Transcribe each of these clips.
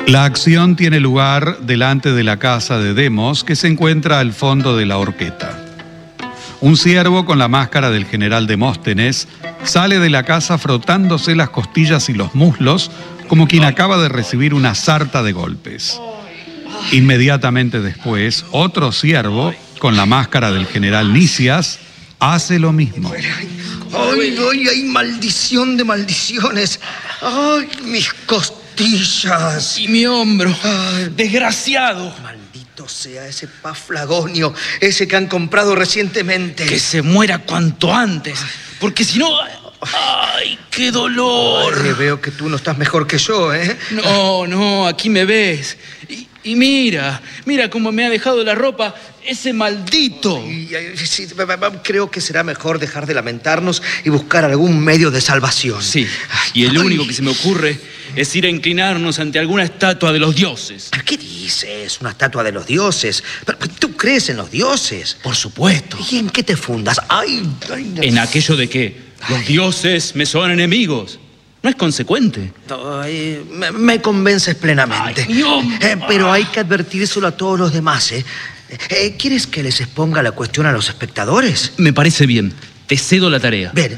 La acción tiene lugar delante de la casa de Demos, que se encuentra al fondo de la horqueta. Un ciervo con la máscara del general Demóstenes sale de la casa frotándose las costillas y los muslos como quien acaba de recibir una sarta de golpes. Inmediatamente después, otro ciervo con la máscara del general Nicias hace lo mismo. ¡Ay, ay, ay! ¡Maldición de maldiciones! ¡Ay, mis costillas! Y mi hombro. Ay, desgraciado. Maldito sea ese Paflagonio, ese que han comprado recientemente. Que se muera cuanto antes, porque si no... ¡Ay, qué dolor! Ay, veo que tú no estás mejor que yo, ¿eh? No, aquí me ves. Y mira cómo me ha dejado la ropa ese maldito. Sí, creo que será mejor dejar de lamentarnos y buscar algún medio de salvación. Sí, y el único que se me ocurre es ir a inclinarnos ante alguna estatua de los dioses. ¿Qué dices? ¿Una estatua de los dioses? ¿Tú crees en los dioses? Por supuesto. ¿Y en qué te fundas? En aquello de que los dioses me son enemigos. No es consecuente. Me convences plenamente. Ay, mi hombre. Pero hay que advertírselo a todos los demás, ¿eh? ¿Quieres que les exponga la cuestión a los espectadores? Me parece bien. Te cedo la tarea. Bien.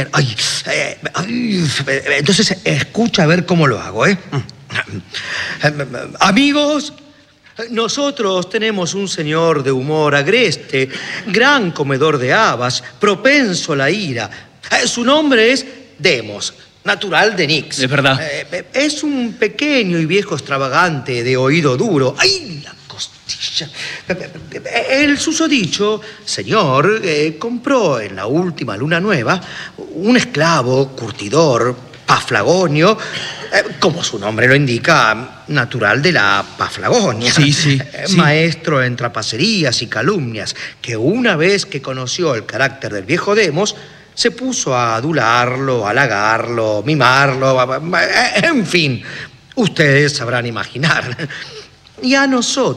Entonces, escucha a ver cómo lo hago, ¿eh? Amigos, nosotros tenemos un señor de humor agreste, gran comedor de habas, propenso a la ira. Su nombre es Demos, natural de Nix. Es verdad. Es un pequeño y viejo extravagante de oído duro. ¡Ay, la costilla! El susodicho señor compró en la última luna nueva un esclavo curtidor, Paflagonio, como su nombre lo indica, natural de la Paflagonia. Sí. Maestro en trapacerías y calumnias, que una vez que conoció el carácter del viejo Demos, se puso a adularlo, halagarlo, mimarlo, en fin, ustedes sabrán imaginar. Y a nosotros